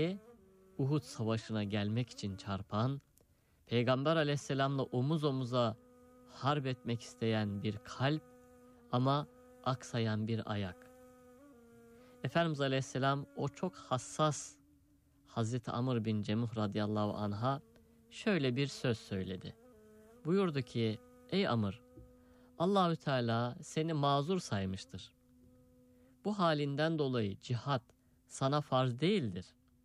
Uhud Savaşı'na gelmek için çarpan, Peygamber Aleyhisselam'la omuz omuza harp etmek isteyen bir kalp ama aksayan bir ayak. Efendimiz Aleyhisselam o çok hassas Hazreti Amr bin Cemuh radıyallahu anh'a şöyle bir söz söyledi. Buyurdu ki, ey Amr, Allahü Teala seni mazur saymıştır. Bu halinden dolayı cihat sana farz değildir.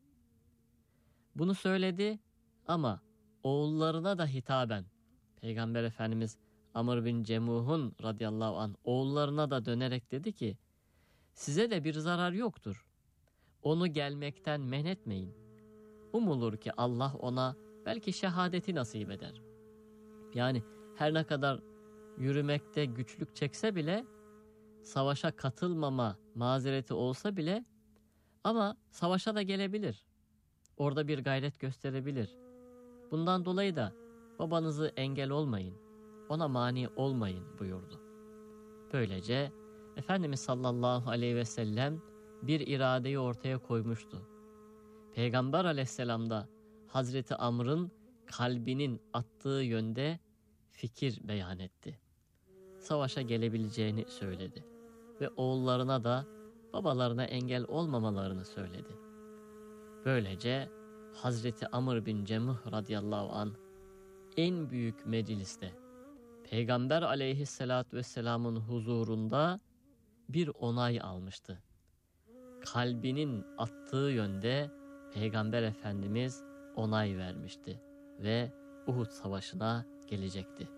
Bunu söyledi ama oğullarına da hitaben, Peygamber Efendimiz Amr bin Cemuh'un radıyallahu anh oğullarına da dönerek dedi ki, size de bir zarar yoktur. Onu gelmekten men etmeyin. Umulur ki Allah ona belki şehadeti nasip eder. Yani her ne kadar yürümekte güçlük çekse bile, savaşa katılmama mazereti olsa bile ama savaşa da gelebilir. Orada bir gayret gösterebilir. Bundan dolayı da babanızı engel olmayın, ona mani olmayın buyurdu. Böylece Efendimiz sallallahu aleyhi ve sellem bir iradeyi ortaya koymuştu. Peygamber aleyhisselam da Hazreti Amr'ın kalbinin attığı yönde fikir beyan etti. Savaşa gelebileceğini söyledi ve oğullarına da babalarına engel olmamalarını söyledi. Böylece Hazreti Amr bin Cemuh radıyallahu anh en büyük mecliste Peygamber aleyhissalatü vesselamın huzurunda bir onay almıştı. Kalbinin attığı yönde Peygamber Efendimiz onay vermişti ve Uhud Savaşı'na gelecekti.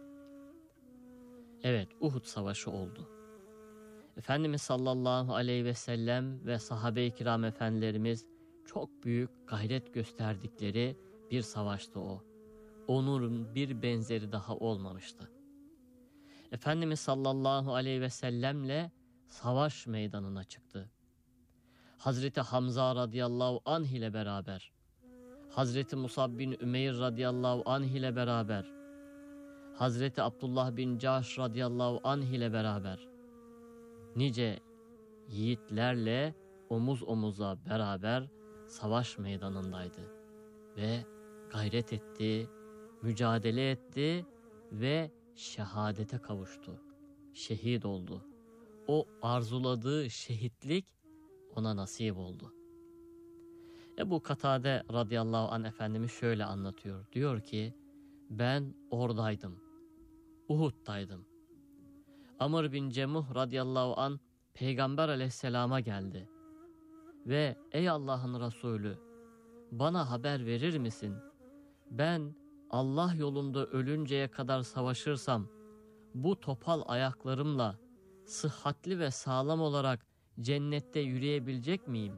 Evet, Uhud Savaşı oldu. Efendimiz sallallahu aleyhi ve sellem ve sahabe-i kiram efendilerimiz çok büyük gayret gösterdikleri bir savaştı o. Onun bir benzeri daha olmamıştı. Efendimiz sallallahu aleyhi ve sellemle savaş meydanına çıktı. Hazreti Hamza radıyallahu anh ile beraber, Hazreti Musab bin Ümeyr radıyallahu anh ile beraber, Hazreti Abdullah bin Cahş radıyallahu anh ile beraber, nice yiğitlerle omuz omuza beraber savaş meydanındaydı. Ve gayret etti, mücadele etti ve şehadete kavuştu. Şehit oldu. O arzuladığı şehitlik ona nasip oldu. Ebu Katade radıyallahu anh Efendimiz şöyle anlatıyor. Diyor ki, ben oradaydım. Uhud'daydım. Amr bin Cemuh radıyallahu anh Peygamber aleyhisselama geldi. Ve ey Allah'ın Resulü, bana haber verir misin? Ben Allah yolunda ölünceye kadar savaşırsam bu topal ayaklarımla sıhhatli ve sağlam olarak cennette yürüyebilecek miyim?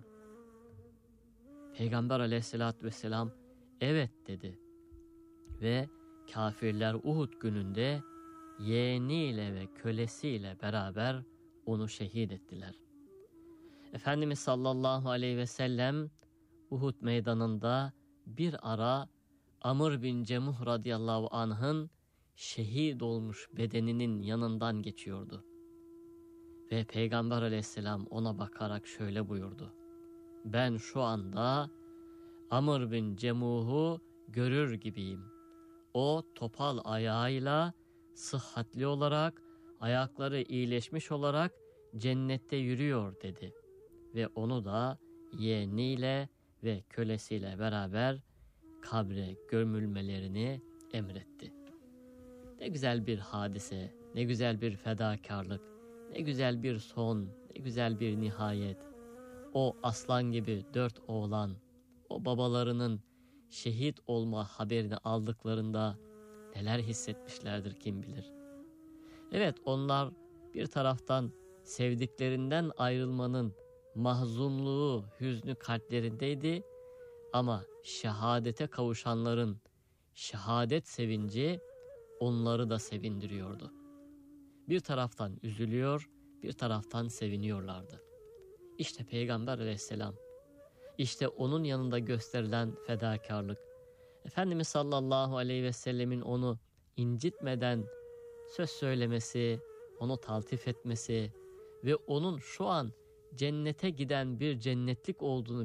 Peygamber aleyhissalatü vesselam evet dedi. Ve kafirler Uhud gününde yeğeniyle ve kölesiyle beraber onu şehit ettiler. Efendimiz sallallahu aleyhi ve sellem Uhud meydanında bir ara Amr bin Cemuh radıyallahu anh'ın şehit olmuş bedeninin yanından geçiyordu. Ve Peygamber aleyhisselam ona bakarak şöyle buyurdu. Ben şu anda Amr bin Cemuh'u görür gibiyim. O topal ayağıyla sıhhatli olarak, ayakları iyileşmiş olarak cennette yürüyor dedi. Ve onu da yeğeniyle ve kölesiyle beraber kabre gömülmelerini emretti. Ne güzel bir hadise, ne güzel bir fedakarlık, ne güzel bir son, ne güzel bir nihayet. O aslan gibi 4 oğlan, o babalarının şehit olma haberini aldıklarında neler hissetmişlerdir kim bilir. Evet, onlar bir taraftan sevdiklerinden ayrılmanın mahzunluğu, hüznü kalplerindeydi ama şehadete kavuşanların şehadet sevinci onları da sevindiriyordu. Bir taraftan üzülüyor, bir taraftan seviniyorlardı. İşte Peygamber aleyhisselam, işte onun yanında gösterilen fedakarlık, Efendimiz sallallahu aleyhi ve sellemin onu incitmeden söz söylemesi, onu taltif etmesi ve onun şu an cennete giden bir cennetlik olduğunu